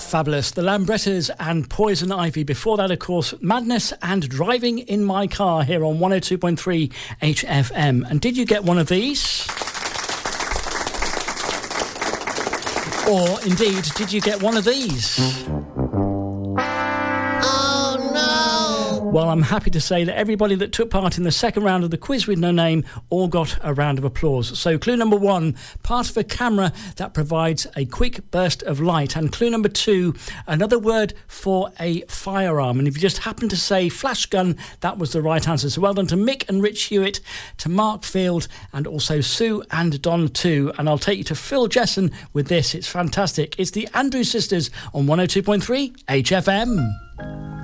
Fabulous. The Lambrettas and Poison Ivy. Before that, of course, Madness and Driving in My Car here on 102.3 HFM. And did you get one of these? Or indeed, did you get one of these? Well, I'm happy to say that everybody that took part in the second round of the quiz with no name all got a round of applause. So clue number 1, part of a camera that provides a quick burst of light. And clue number 2, another word for a firearm. And if you just happen to say flash gun, that was the right answer. So well done to Mick and Rich Hewitt, to Mark Field, and also Sue and Don too. And I'll take you to Phil Jesson with this. It's fantastic. It's the Andrews Sisters on 102.3 HFM.